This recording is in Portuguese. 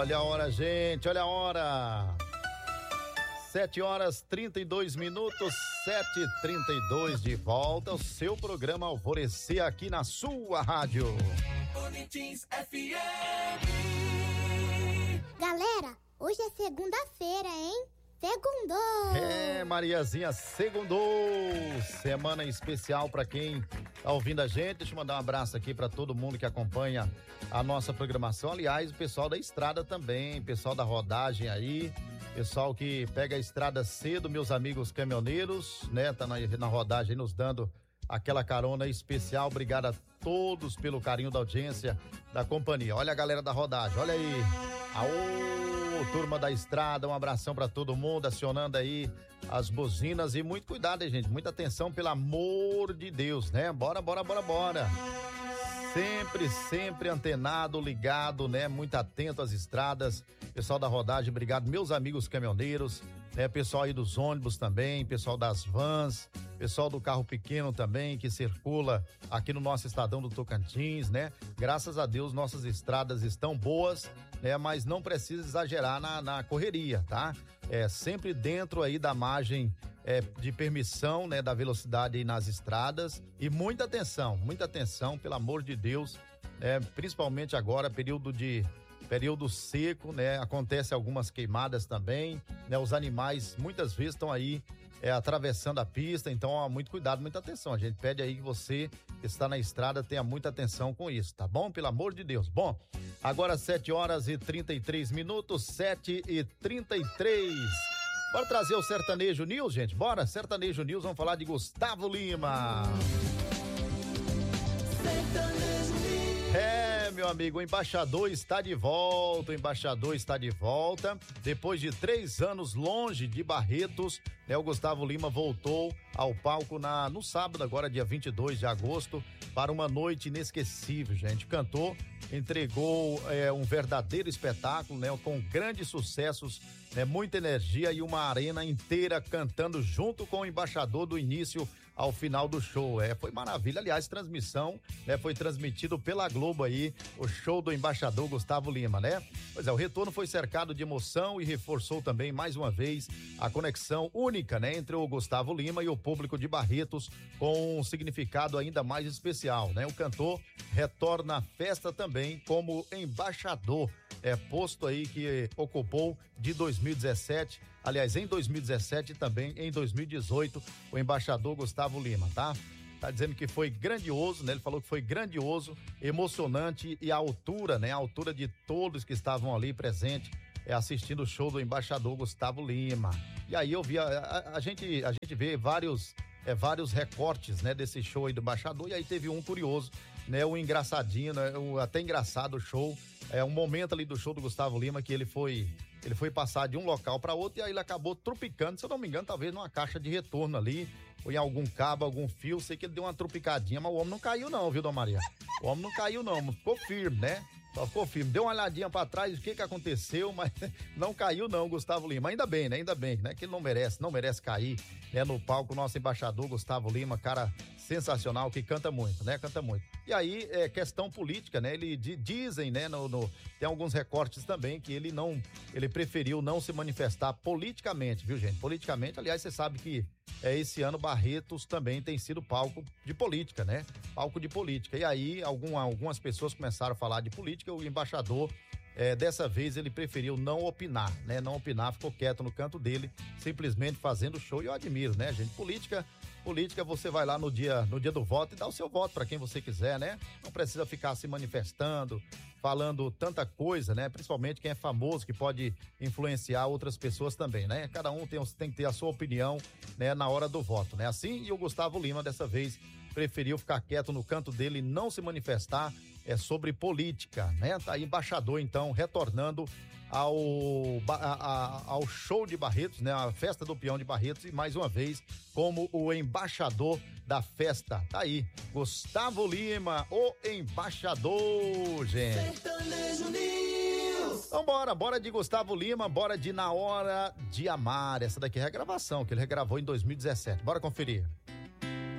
Olha a hora, gente, olha a hora. 7h32, 7h32 de volta, o seu programa Alvorecer aqui na sua rádio. Boletins FM. Galera, hoje é segunda-feira, hein? Segundou! É, Mariazinha, segundou! Semana especial para quem tá ouvindo a gente. Deixa eu mandar um abraço aqui para todo mundo que acompanha a nossa programação. Aliás, o pessoal da estrada também, pessoal da rodagem aí, pessoal que pega a estrada cedo, meus amigos caminhoneiros, né? Tá na rodagem nos dando aquela carona especial. Obrigado a todos pelo carinho da audiência da companhia. Olha a galera da rodagem, olha aí. Aô, turma da estrada, um abração pra todo mundo, acionando aí as buzinas e muito cuidado, hein, gente, muita atenção, pelo amor de Deus, né? Bora. Sempre antenado, ligado, né? Muito atento às estradas. Pessoal da rodagem, obrigado. Meus amigos caminhoneiros, né? Pessoal aí dos ônibus também, pessoal das vans, pessoal do carro pequeno também, que circula aqui no nosso estadão do Tocantins, né? Graças a Deus, nossas estradas estão boas, né? Mas não precisa exagerar na correria, tá? Sempre dentro aí da margem de permissão, né? Da velocidade aí nas estradas, e muita atenção, pelo amor de Deus, principalmente agora, período seco, né? Acontece algumas queimadas também, né? Os animais muitas vezes estão aí atravessando a pista, então muito cuidado, muita atenção. A gente pede aí que você que está na estrada tenha muita atenção com isso, tá bom? Pelo amor de Deus. Bom, agora 7h33, 7h33. Bora trazer o Sertanejo News, gente? Bora, Sertanejo News, vamos falar de Gustavo Lima. Meu amigo, o embaixador está de volta, depois de 3 anos longe de Barretos, né? O Gustavo Lima voltou ao palco no sábado, agora dia 22 de agosto, para uma noite inesquecível, gente. O cantor entregou um verdadeiro espetáculo, né? Com grandes sucessos, né? Muita energia e uma arena inteira cantando junto com o embaixador do início ao final do show. Foi maravilha. Aliás, transmissão, né? Foi transmitido pela Globo aí, o show do embaixador Gustavo Lima, né? Pois é, o retorno foi cercado de emoção e reforçou também mais uma vez a conexão única, né? Entre o Gustavo Lima e o público de Barretos, com um significado ainda mais especial, né? O cantor retorna à festa também como embaixador, posto aí que ocupou de 2017, aliás, em 2017 e também em 2018, o embaixador Gustavo Lima, tá dizendo que foi grandioso, né? Ele falou que foi grandioso, emocionante e à altura, né? À altura de todos que estavam ali presentes, assistindo o show do embaixador Gustavo Lima. E aí eu vi, a gente vê vários recortes, né? Desse show aí do embaixador, e aí teve um curioso, né? Um engraçadinho, né? Até engraçado o show, um momento ali do show do Gustavo Lima que ele foi passar de um local para outro, e aí ele acabou trupicando, se eu não me engano, talvez numa caixa de retorno ali, ou em algum cabo, algum fio, sei que ele deu uma trupicadinha, mas o homem não caiu não, viu, Dona Maria? O homem não caiu não, ficou firme, né? Só ficou firme, deu uma olhadinha pra trás, o que aconteceu, mas não caiu não, Gustavo Lima. Ainda bem, né? Que ele não merece cair, né? No palco, nosso embaixador Gustavo Lima, cara sensacional, que canta muito, né? Canta muito. E aí, questão política, né? Dizem, né? Tem alguns recortes também que ele preferiu não se manifestar politicamente, viu, gente? Politicamente, aliás, você sabe que esse ano Barretos também tem sido palco de política, né? Palco de política. E aí, algumas pessoas começaram a falar de política, o embaixador, dessa vez, ele preferiu não opinar, né? Não opinar, ficou quieto no canto dele, simplesmente fazendo show, e eu admiro, né, gente? Política, você vai lá no dia do voto e dá o seu voto para quem você quiser, né? Não precisa ficar se manifestando, falando tanta coisa, né? Principalmente quem é famoso, que pode influenciar outras pessoas também, né? Cada um tem que ter a sua opinião, né? Na hora do voto, né? Assim, e o Gustavo Lima, dessa vez, preferiu ficar quieto no canto dele e não se manifestar sobre política, né? Tá aí embaixador, então, retornando ao show de Barretos, né? A festa do peão de Barretos, e mais uma vez como o embaixador da festa. Tá aí, Gustavo Lima, o embaixador, gente. Sertanejo News. Então bora de Gustavo Lima, bora de Na Hora de Amar. Essa daqui é a gravação que ele regravou em 2017. Bora conferir.